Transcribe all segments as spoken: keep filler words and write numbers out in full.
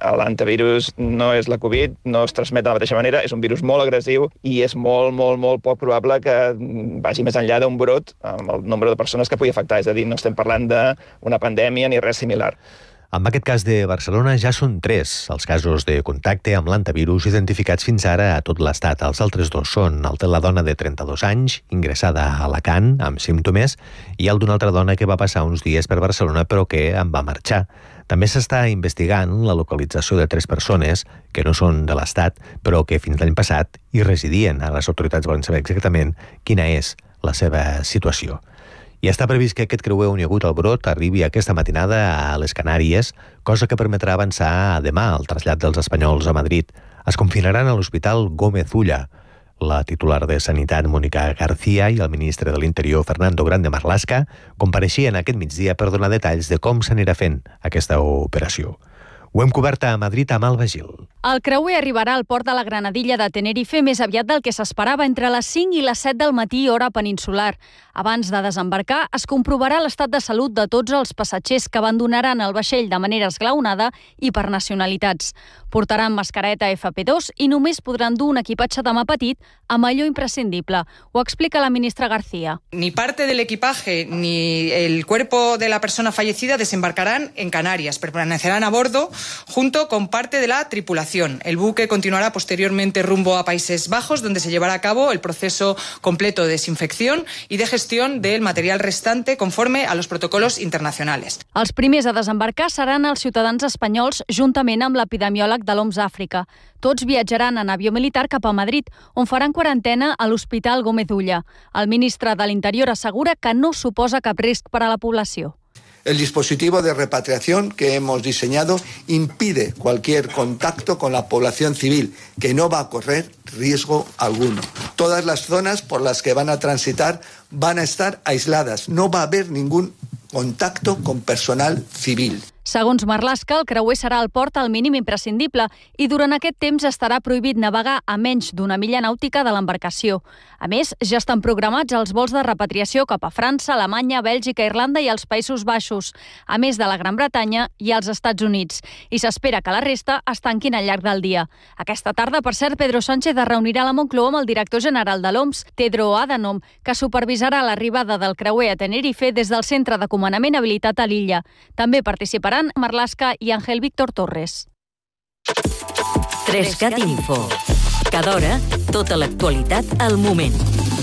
L'antivirus no és la Covid, no es transmet de la mateixa manera, és un virus molt agressiu i és molt, molt, molt poc probable que vagi més enllà d'un brot amb el nombre de persones que pugui afectar. És a dir, no estem parlant d'una pandèmia ni res similar. En aquest cas de Barcelona ja són tres els casos de contacte amb l'antivirus identificats fins ara a tot l'Estat. Els altres dos són el de la dona de trenta-dos anys, ingressada a Alacant amb símptomes, i el d'una altra dona que va passar uns dies per Barcelona però que en va marxar. També s'està investigant la localització de tres persones que no són de l'Estat, però que fins l'any passat hi residien. Ara les autoritats volen saber exactament quina és la seva situació. I està previst que aquest creuer on hi ha hagut el brot arribi aquesta matinada a les Canàries, cosa que permetrà avançar demà el trasllat dels espanyols a Madrid. Es confinaran a l'Hospital Gómez Ulla. La titular de Sanitat, Mónica García, i el ministre de l'Interior, Fernando Grande Marlaska, compareixien aquest migdia per donar detalls de com s'anirà fent aquesta operació. Ho hem cobert a Madrid amb Alba Gil. El creuer arribarà al port de la Granadilla de Tenerife més aviat del que s'esperava, entre les cinc i les set del matí, hora peninsular. Abans de desembarcar, es comprovarà l'estat de salut de tots els passatgers que abandonaran el vaixell de manera esglaonada i per nacionalitats. Portaran mascareta efa pe dos i només podran dur un equipatge de mà petit amb allò imprescindible. Ho explica la ministra García. Ni parte del equipaje ni el cuerpo de la persona fallecida desembarcarán en Canarias. Permanecerán a bordo junto con parte de la tripulación. El buque continuará posteriormente rumbo a Países Bajos, donde se llevará a cabo el proceso completo de desinfección y de gestión del material restante conforme a los protocolos internacionales. Els primers a desembarcar seran els ciutadans espanyols juntament amb l'epidemiòleg de l'O M S Àfrica. Tots viatjaran en avió militar cap a Madrid, on faran quarantena a l'Hospital Gómez Ulla. El ministre de l'Interior assegura que no suposa cap risc per a la població. El dispositivo de repatriación que hemos diseñado impide cualquier contacto con la población civil, que no va a correr riesgo alguno. Todas las zonas por las que van a transitar van a estar aisladas. No va a haber ningún contacto con personal civil. Segons Marlaska, el creuer serà al port al mínim imprescindible i durant aquest temps estarà prohibit navegar a menys d'una milla nàutica de l'embarcació. A més, ja estan programats els vols de repatriació cap a França, Alemanya, Bèlgica, Irlanda i els Països Baixos, a més de la Gran Bretanya i els Estats Units. I s'espera que la resta es tanquin al llarg del dia. Aquesta tarda, per cert, Pedro Sánchez es reunirà a la Moncloa amb el director general de l'O M S, Tedros Adhanom, que supervisarà l'arribada del creuer a Tenerife des del centre de comandament habilitat a l'illa. També participarà Marlaska i Ángel Víctor Torres. Trescat Info. Cada hora, tota l'actualitat al moment.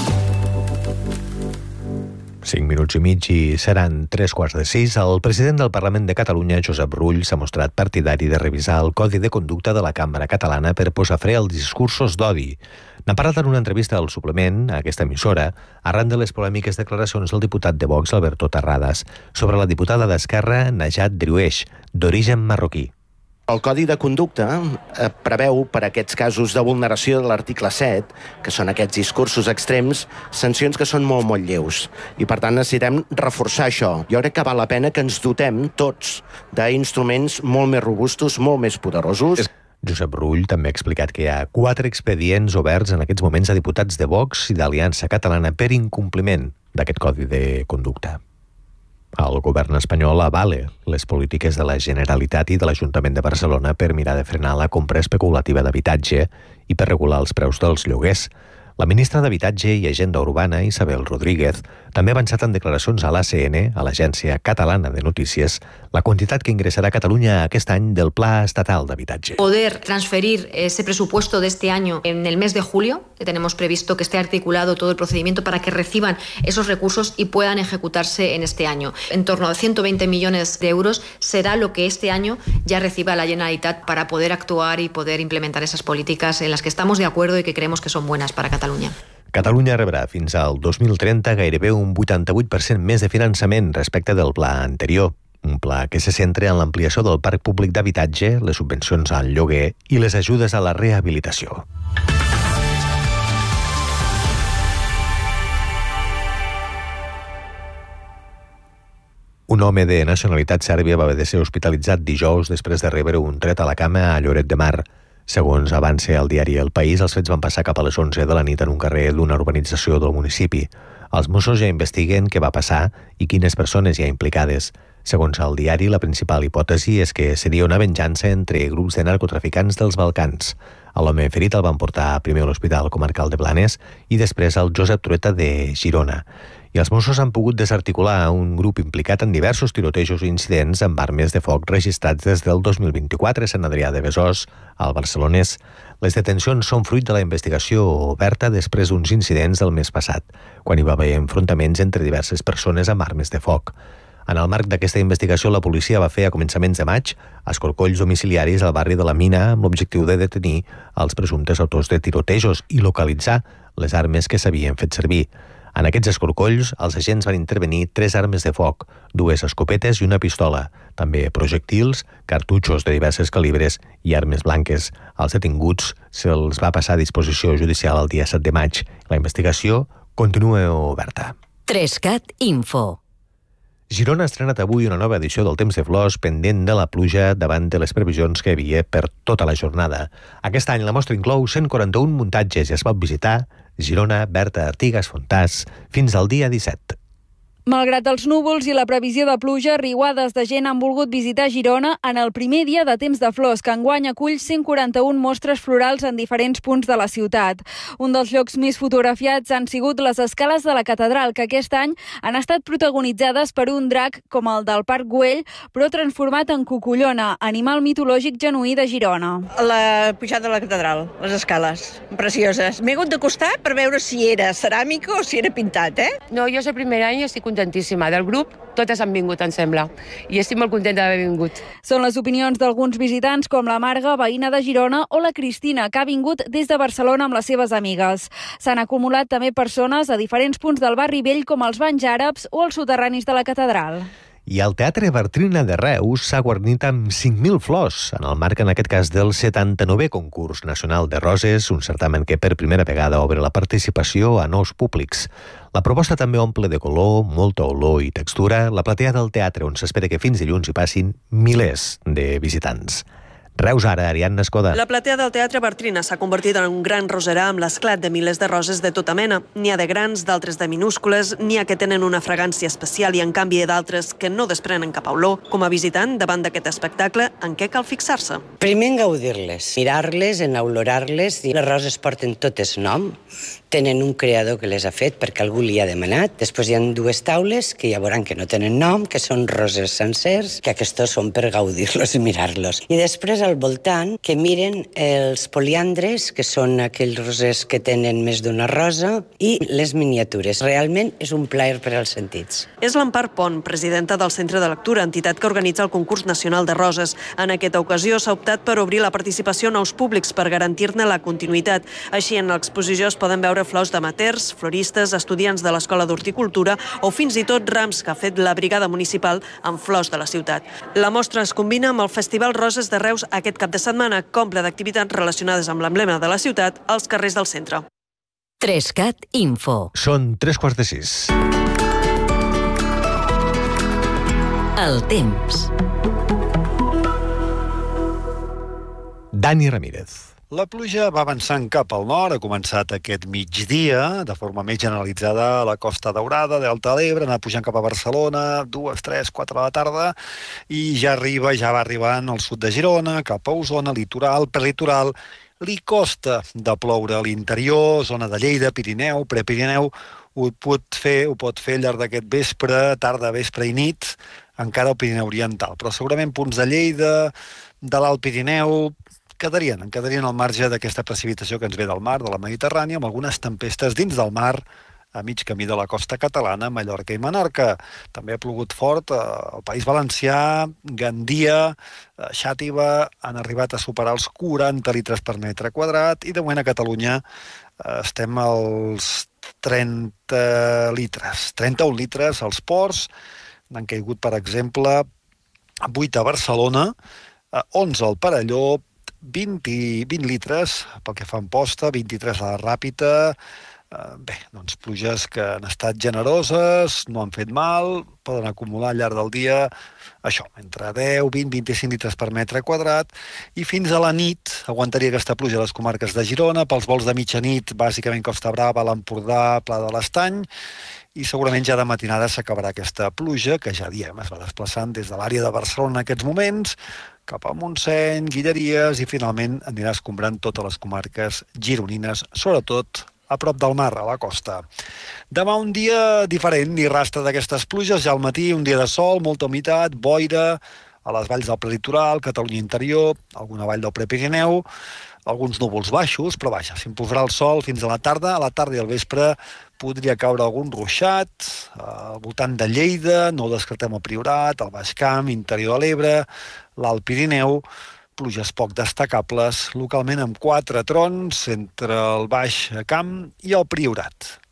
Cinc minuts i mig i seran tres quarts de sis. El president del Parlament de Catalunya, Josep Rull, s'ha mostrat partidari de revisar el Codi de Conducta de la Cambra Catalana per posar fre als discursos d'odi. N'ha parlat en una entrevista al suplement a aquesta emissora arran de les polèmiques declaracions del diputat de Vox, Alberto Terrades, sobre la diputada d'Esquerra, Najat Driouech, d'origen marroquí. El Codi de Conducta preveu per aquests casos de vulneració de l'article set, que són aquests discursos extrems, sancions que són molt, molt lleus. I, per tant, necessitem reforçar això. Jo crec que val la pena que ens dotem tots d'instruments molt més robustos, molt més poderosos. Josep Rull també ha explicat que hi ha quatre expedients oberts en aquests moments a diputats de Vox i d'Aliança Catalana per incompliment d'aquest Codi de Conducta. El govern espanyol avala les polítiques de la Generalitat i de l'Ajuntament de Barcelona per mirar de frenar la compra especulativa d'habitatge i per regular els preus dels lloguers. La ministra d'Habitatge i Agenda Urbana, Isabel Rodríguez, també ha avançat en declaracions a l'A C N, a l'Agència Catalana de Notícies, la quantitat que ingressarà a Catalunya aquest any del Pla Estatal d'Habitatge. Poder transferir ese presupuesto de este año en el mes de julio, que tenemos previsto que esté articulado todo el procedimiento para que reciban esos recursos y puedan ejecutarse en este año. En torno a ciento veinte millones de euros será lo que este año ya reciba la Generalitat para poder actuar y poder implementar esas políticas en las que estamos de acuerdo y que creemos que son buenas para Catalunya. Catalunya rebrà fins al dos mil trenta gairebé un vuitanta-vuit per cent més de finançament respecte del pla anterior. Un pla que se centra en l'ampliació del parc públic d'habitatge, les subvencions al lloguer i les ajudes a la rehabilitació. Un home de nacionalitat sèrbia va haver de ser hospitalitzat dijous després de rebre un tret a la cama a Lloret de Mar. Segons avança el diari El País, els fets van passar cap a les onze de la nit en un carrer d'una urbanització del municipi. Els Mossos ja investiguen què va passar i quines persones hi ha implicades. Segons el diari, la principal hipòtesi és que seria una venjança entre grups de narcotraficants dels Balcans. A l'home ferit el van portar primer a l'Hospital Comarcal de Blanes i després al Josep Trueta de Girona. I els Mossos han pogut desarticular un grup implicat en diversos tirotejos i incidents amb armes de foc registrats des del dos mil vint-i-quatre a Sant Adrià de Besòs, al Barcelonès. Les detencions són fruit de la investigació oberta després d'uns incidents del mes passat, quan hi va haver enfrontaments entre diverses persones amb armes de foc. En el marc d'aquesta investigació, la policia va fer a començaments de maig escorcolls domiciliaris al barri de la Mina amb l'objectiu de detenir els presumptes autors de tirotejos i localitzar les armes que s'havien fet servir. En aquests escorcolls, els agents van intervenir tres armes de foc, dues escopetes i una pistola, també projectils, cartutxos de diversos calibres i armes blanques. Als detinguts se'ls va passar a disposició judicial el dia set de maig. La investigació continua oberta. Trescat Info. Girona ha estrenat avui una nova edició del Temps de Flors pendent de la pluja davant de les previsions que hi havia per tota la jornada. Aquest any la mostra inclou cent quaranta-un muntatges i es pot visitar Girona, Berta, Artigas, Fontàs, fins al dia disset. Malgrat els núvols i la previsió de pluja, riuades de gent han volgut visitar Girona en el primer dia de Temps de Flors, que enguany acull cent quaranta-un mostres florals en diferents punts de la ciutat. Un dels llocs més fotografiats han sigut les escales de la catedral, que aquest any han estat protagonitzades per un drac com el del Parc Güell, però transformat en cucullona, animal mitològic genuí de Girona. La pujada a la catedral, les escales, precioses. M'he hagut d'acostar per veure si era ceràmica o si era pintat, eh? No, jo és el primer any i estic contentíssima. Del grup, totes han vingut, em sembla. I estic molt contenta d'haver vingut. Són les opinions d'alguns visitants, com la Marga, veïna de Girona, o la Cristina, que ha vingut des de Barcelona amb les seves amigues. S'han acumulat també persones a diferents punts del barri vell, com els banys àrabs o els soterranis de la catedral. I el Teatre Bartrina de Reus s'ha guarnit amb cinc mil flors, en el marc, en aquest cas, del setanta-novè Concurs Nacional de Roses, un certamen que per primera vegada obre la participació a nous públics. La proposta també omple de color, molta olor i textura la platea del teatre, on s'espera que fins dilluns hi passin milers de visitants. Reus ara, Ariadna Escoda. La platea del Teatre Bartrina s'ha convertit en un gran roserà amb l'esclat de milers de roses de tota mena. N'hi ha de grans, d'altres de minúscules, n'hi ha que tenen una fragància especial i, en canvi, d'altres que no desprenen cap olor. Com a visitant, davant d'aquest espectacle, en què cal fixar-se? Primer en gaudir-les, mirar-les, en olorar-les. Les roses porten totes nom, tenen un creador que les ha fet perquè algú li ha demanat. Després hi ha dues taules que ja veuran que no tenen nom, que són roses sencers, que aquests són per gaudir-los i mirar-los. I després al voltant que miren els poliandres, que són aquells rosers que tenen més d'una rosa, i les miniatures. Realment és un plaer per als sentits. És l'Empar Pont, presidenta del Centre de Lectura, entitat que organitza el Concurs Nacional de Roses. En aquesta ocasió s'ha optat per obrir la participació a nous públics per garantir-ne la continuïtat. Així, en l'exposició es poden veure flors d'amateurs, floristes, estudiants de l'Escola d'Horticultura o fins i tot rams que ha fet la Brigada Municipal amb flors de la ciutat. La mostra es combina amb el Festival Roses de Reus aquest cap de setmana, comple d'activitats relacionades amb l'emblema de la ciutat als carrers del centre. Trescat Info. Són tres quarts de sis. El temps. Dani Ramírez. La pluja va avançant cap al nord, ha començat aquest migdia, de forma més generalitzada a la Costa Daurada, Delta de l'Ebre, anar pujant cap a Barcelona, dues, tres, quatre de la tarda, i ja arriba, ja va arribant al sud de Girona, cap a Osona, litoral, prelitoral. Li costa de ploure a l'interior, zona de Lleida, Pirineu, Prepirineu, ho pot fer, ho pot fer al llarg d'aquest vespre, tarda, vespre i nit, encara al Pirineu Oriental. Però segurament punts de Lleida, de l'Alt Pirineu, quedarien, en quedarien al marge d'aquesta precipitació que ens ve del mar, de la Mediterrània, amb algunes tempestes dins del mar, a mig camí de la costa catalana, Mallorca i Menorca. També ha plogut fort al País Valencià, Gandia, Xàtiva, han arribat a superar els quaranta litres per metre quadrat, i de moment a Catalunya estem als trenta litres, trenta-un litres als ports. N'han caigut, per exemple, vuit a Barcelona, onze al Perelló, vint, vint litres pel que fa a Amposta, vint-i-tres a la Ràpita, Bé, doncs pluges que han estat generoses, no han fet mal, poden acumular al llarg del dia, això, entre deu, vint, vint-i-cinc litres per metre quadrat, i fins a la nit aguantaria aquesta pluja a les comarques de Girona, pels vols de mitjanit, bàsicament Costa Brava, l'Empordà, Pla de l'Estany, i segurament ja de matinada s'acabarà aquesta pluja, que ja diem, es va desplaçant des de l'àrea de Barcelona en aquests moments, cap a Montseny, Guilleries, i finalment anirà escombrant totes les comarques gironines, sobretot a prop del mar, a la costa. Demà un dia diferent, ni rastre d'aquestes pluges, ja al matí un dia de sol, molta humitat, boira, a les valls del prelitoral, Catalunya interior, alguna vall del Prepirineu, alguns núvols baixos, però vaja, s'imposarà el sol fins a la tarda, a la tarda i al vespre podria caure algun ruixat, al voltant de Lleida, no ho descartem al Priorat, al Baix Camp, interior de l'Ebre, l'Alt Pirineu, pluges poc destacables, localment amb quatre trons entre el Baix Camp i el Priorat.